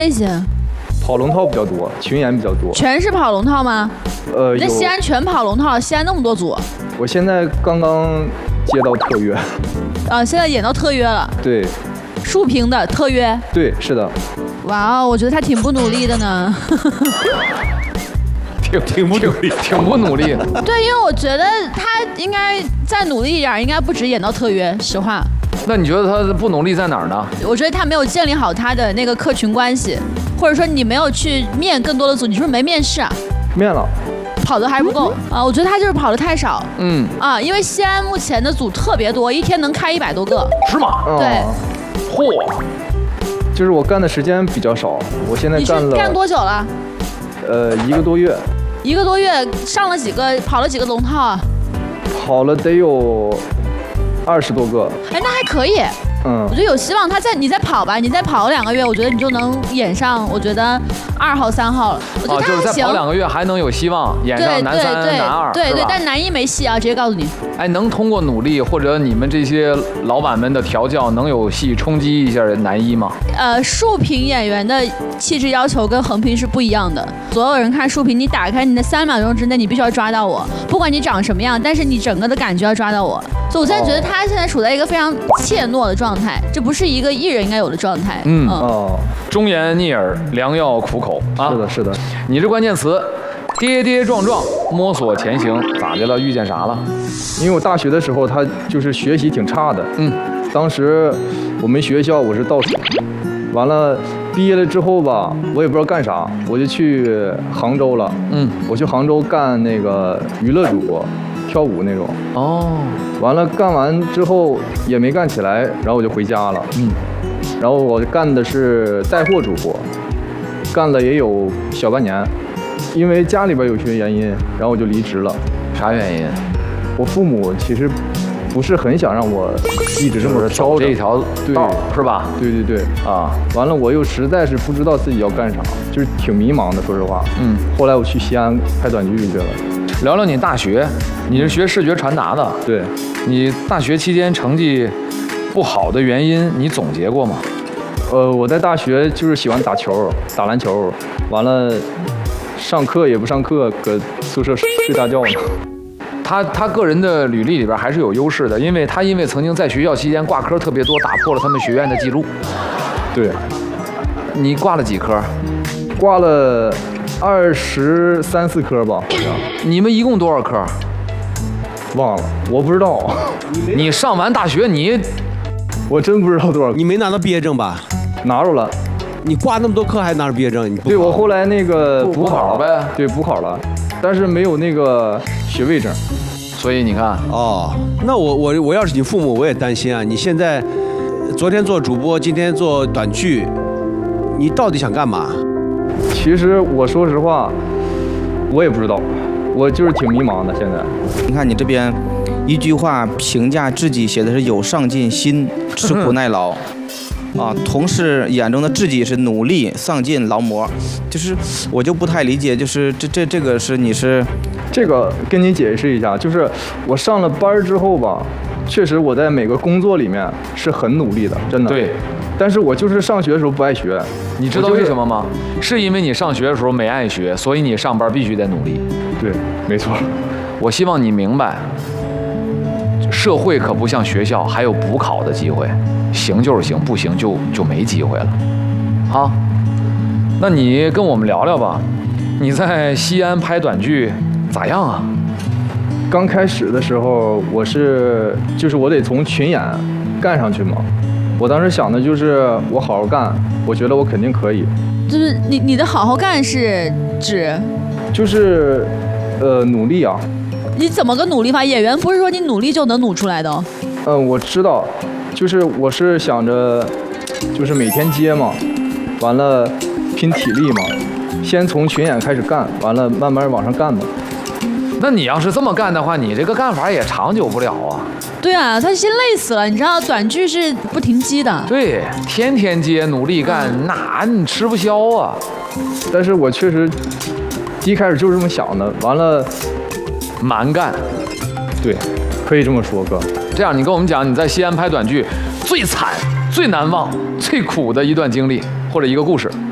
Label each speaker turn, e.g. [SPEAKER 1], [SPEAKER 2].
[SPEAKER 1] 这些？
[SPEAKER 2] 跑龙套比较多，群演比较多。
[SPEAKER 1] 全是跑龙套吗？你在西安全跑龙套，西安那么多组。
[SPEAKER 2] 我现在刚刚接到特约。
[SPEAKER 1] 现在演到特约了。
[SPEAKER 2] 对。
[SPEAKER 1] 竖屏的特约。
[SPEAKER 2] 对，是的。
[SPEAKER 1] 哇哦，我觉得他挺不努力的呢。
[SPEAKER 3] 挺不努力，挺不努力。
[SPEAKER 1] 对，因为我觉得他应该再努力一点，应该不止演到特约。实话。
[SPEAKER 3] 那你觉得他不努力在哪儿呢？
[SPEAKER 1] 我觉得他没有建立好他的那个客群关系，或者说你没有去面更多的组，你是不是没面试啊？
[SPEAKER 2] 面了。
[SPEAKER 1] 跑的还不够啊！我觉得他就是跑的太少。因为西安目前的组特别多，一天能开100多个。
[SPEAKER 3] 是吗？
[SPEAKER 1] 对。
[SPEAKER 3] 嚯！
[SPEAKER 2] 就是我干的时间比较少，我现在干了。
[SPEAKER 1] 你是干多久了
[SPEAKER 2] ？1个多月。
[SPEAKER 1] 1个多月上了几个，跑了几个龙套啊？
[SPEAKER 2] 跑了得有20多个。
[SPEAKER 1] 哎，那还可以。我觉得有希望。你再跑吧，你再跑2个月，我觉得你就能演上。我觉得2号、3号了。我觉得他还行。
[SPEAKER 3] 就是再跑2个月还能有希望演上男3、男2。
[SPEAKER 1] 对，但男1没戏啊，直接告诉你。
[SPEAKER 3] 哎，能通过努力或者你们这些老板们的调教，能有戏冲击一下男1吗？
[SPEAKER 1] 竖屏演员的气质要求跟横屏是不一样的。所有人看竖屏，你打开你的3秒钟之内，你必须要抓到我，不管你长什么样，但是你整个的感觉要抓到我。所以我现在觉得他现在处在一个非常怯懦的状态，这不是一个艺人应该有的状态。
[SPEAKER 3] 忠言逆耳，良药苦口啊！
[SPEAKER 2] 是的，是的。
[SPEAKER 3] 你这关键词，跌跌撞撞，摸索前行，咋的了？遇见啥了？
[SPEAKER 2] 因为我大学的时候，他就是学习挺差的。当时我们学校我是倒数，完了毕业了之后吧，我也不知道干啥，我就去杭州了。我去杭州干那个娱乐主播。跳舞那种完了干完之后也没干起来，然后我就回家了。然后我干的是带货主播，干了也有小半年，因为家里边有些原因，然后我就离职了。
[SPEAKER 3] 啥原因？
[SPEAKER 2] 我父母其实不是很想让我一直这么
[SPEAKER 3] 走这条道，是吧？
[SPEAKER 2] 对完了我又实在是不知道自己要干啥，就是挺迷茫的，说实话。后来我去西安拍短剧去了。
[SPEAKER 3] 聊聊你大学，你是学视觉传达的。
[SPEAKER 2] 对。
[SPEAKER 3] 你大学期间成绩不好的原因，你总结过吗？
[SPEAKER 2] 我在大学就是喜欢打球、打篮球，完了上课也不上课，搁宿舍睡大觉呢。
[SPEAKER 3] 他个人的履历里边还是有优势的，因为曾经在学校期间挂科特别多，打破了他们学院的记录。
[SPEAKER 2] 对。
[SPEAKER 3] 你挂了几科？
[SPEAKER 2] 挂了23、24科吧。
[SPEAKER 3] 你们一共多少科？
[SPEAKER 2] 忘了，我不知道。
[SPEAKER 3] 你上完大学
[SPEAKER 2] 我真不知道多少。
[SPEAKER 4] 你没拿到毕业证吧？
[SPEAKER 2] 拿着了。
[SPEAKER 4] 你挂那么多科还拿着毕业证？
[SPEAKER 2] 对，我后来那个
[SPEAKER 3] 补考呗。
[SPEAKER 2] 对，补考了，但是没有那个学位证。
[SPEAKER 3] 所以你看。
[SPEAKER 4] 那我要是你父母，我也担心啊。你现在昨天做主播，今天做短剧，你到底想干嘛？
[SPEAKER 2] 其实我说实话，我也不知道，我就是挺迷茫的。现在，
[SPEAKER 5] 你看你这边一句话评价自己写的是有上进心、吃苦耐劳，同事眼中的自己是努力、上进、劳模，就是我就不太理解，就是这个是你是，
[SPEAKER 2] 这个跟你解释一下，就是我上了班之后吧，确实我在每个工作里面是很努力的，真的。
[SPEAKER 3] 对。
[SPEAKER 2] 但是我就是上学的时候不爱学，
[SPEAKER 3] 你知道为什么吗？是因为你上学的时候没爱学，所以你上班必须得努力。
[SPEAKER 2] 对，没错。
[SPEAKER 3] 我希望你明白，社会可不像学校，还有补考的机会，行就是行，不行就没机会了。好，那你跟我们聊聊吧，你在西安拍短剧咋样啊？
[SPEAKER 2] 刚开始的时候，就是我得从群演干上去嘛。我当时想的就是我好好干，我觉得我肯定可以。
[SPEAKER 1] 就是你的好好干是指？
[SPEAKER 2] 就是努力啊。
[SPEAKER 1] 你怎么个努力法？演员不是说你努力就能努出来的。
[SPEAKER 2] 我知道，就是我是想着，就是每天接嘛，完了拼体力嘛，先从群演开始干，完了慢慢往上干嘛。
[SPEAKER 3] 那你要是这么干的话，你这个干法也长久不了啊。
[SPEAKER 1] 对啊，他先累死了。你知道短剧是不停机的。
[SPEAKER 3] 对，天天接，努力干，那你吃不消啊。
[SPEAKER 2] 但是我确实一开始就是这么想的，完了
[SPEAKER 3] 蛮干。
[SPEAKER 2] 对，可以这么说，哥。
[SPEAKER 3] 这样，你跟我们讲你在西安拍短剧最惨、最难忘、最苦的一段经历，或者一个故事。